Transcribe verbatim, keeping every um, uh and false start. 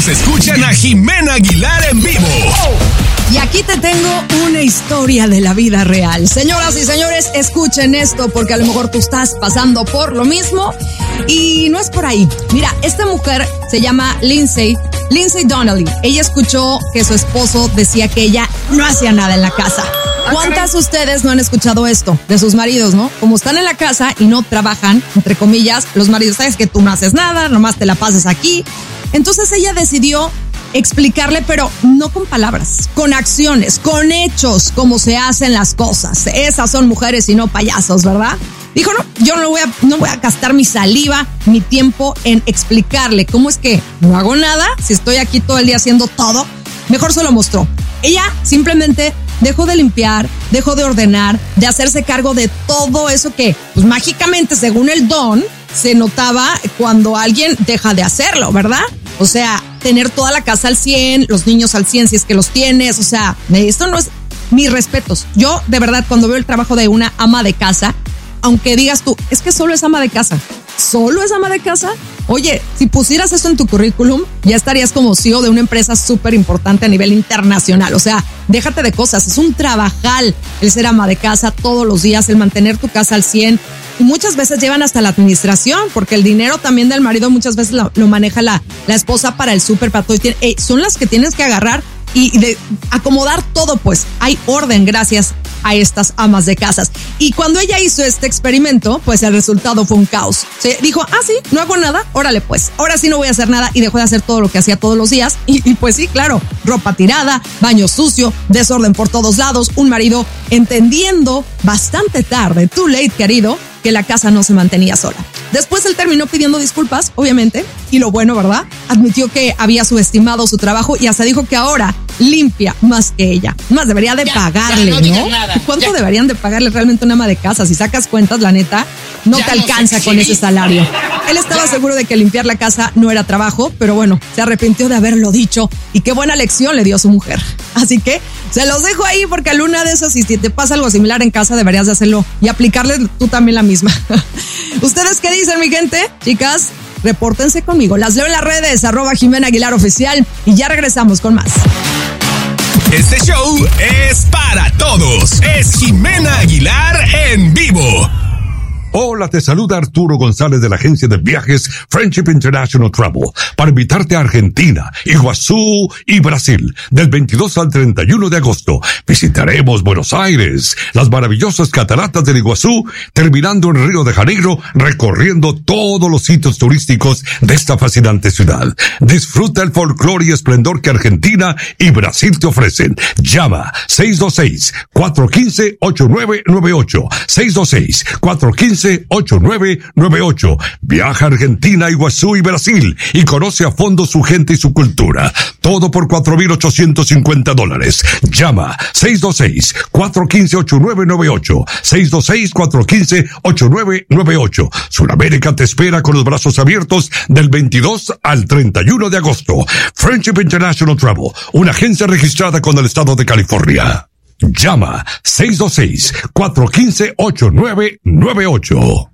todos escuchan a Jimena Aguilar en vivo. Y aquí te tengo una historia de la vida real. Señoras y señores, escuchen esto porque a lo mejor tú estás pasando por lo mismo y no es por ahí. Mira, esta mujer se llama Lindsay, Lindsay Donnelly. Ella escuchó que su esposo decía que ella no hacía nada en la casa. ¿Cuántas de ustedes no han escuchado esto de sus maridos, no? Como están en la casa y no trabajan, entre comillas, los maridos, sabes que tú no haces nada, nomás te la pasas aquí. Entonces ella decidió explicarle, pero no con palabras, con acciones, con hechos, cómo se hacen las cosas. Esas son mujeres y no payasos, ¿verdad? Dijo, no, yo no voy a, no voy a gastar mi saliva, mi tiempo en explicarle cómo es que no hago nada, si estoy aquí todo el día haciendo todo. Mejor se lo mostró. Ella simplemente dejó de limpiar, dejó de ordenar, de hacerse cargo de todo eso que, pues mágicamente, según el don, se notaba cuando alguien deja de hacerlo, ¿verdad? O sea, tener toda la casa al cien, los niños al cien si es que los tienes, o sea, esto no es mis respetos. Yo, de verdad, cuando veo el trabajo de una ama de casa, aunque digas tú, es que solo es ama de casa, ¿solo es ama de casa? Oye, si pusieras eso en tu currículum, ya estarías como C E O de una empresa súper importante a nivel internacional. O sea, déjate de cosas, es un trabajal el ser ama de casa todos los días, el mantener tu casa al cien. Y muchas veces llevan hasta la administración, porque el dinero también del marido muchas veces lo, lo maneja la, la esposa para el súper, para todo. Y hey, son las que tienes que agarrar y de acomodar todo, pues hay orden gracias a estas amas de casas. Y cuando ella hizo este experimento, pues el resultado fue un caos. Se dijo, ah, sí, no hago nada, órale pues, ahora sí no voy a hacer nada, y dejó de hacer todo lo que hacía todos los días. Y, y pues sí, claro, ropa tirada, baño sucio, desorden por todos lados, un marido entendiendo bastante tarde, too late, querido, que la casa no se mantenía sola. Después él terminó pidiendo disculpas, obviamente, y lo bueno, ¿verdad? Admitió que había subestimado su trabajo y hasta dijo que ahora limpia más que ella. Más debería de ya, pagarle, ya, no, ¿no? Nada, ¿Cuánto ya. deberían de pagarle realmente una ama de casa? Si sacas cuentas, la neta, no ya te alcanza no con ese salario. Él estaba ya. seguro de que limpiar la casa no era trabajo, pero bueno, se arrepintió de haberlo dicho y qué buena lección le dio a su mujer. Así que se los dejo ahí porque a Luna de esas, y si te pasa algo similar en casa, deberías de hacerlo y aplicarle tú también la misma. ¿Ustedes qué dicen, mi gente? Chicas, repórtense conmigo. Las leo en las redes, arroba Jimena Aguilar Oficial, y ya regresamos con más. Este show es para todos. Es Jimena Aguilar en vivo. Hola, te saluda Arturo González de la agencia de viajes Friendship International Travel para invitarte a Argentina, Iguazú y Brasil del veintidós al treinta y uno de agosto. Visitaremos Buenos Aires, las maravillosas cataratas del Iguazú, terminando en Río de Janeiro, recorriendo todos los sitios turísticos de esta fascinante ciudad. Disfruta el folclore y esplendor que Argentina y Brasil te ofrecen. Llama seis dos seis, cuatro uno cinco, ocho nueve nueve ocho, seis dos seis, cuatro uno cinco, ocho nueve nueve ocho. Viaja a Argentina, Iguazú y Brasil y conoce a fondo su gente y su cultura. Todo por cuatro mil ochocientos cincuenta dólares. Llama seis dos seis, cuatro uno cinco, ocho nueve nueve ocho, seis dos seis, cuatro uno cinco, ocho nueve nueve ocho. Sudamérica te espera con los brazos abiertos del veintidós al treinta y uno de agosto. Friendship International Travel, una agencia registrada con el estado de California. Llama seis dos seis, cuatro uno cinco, ocho nueve nueve ocho.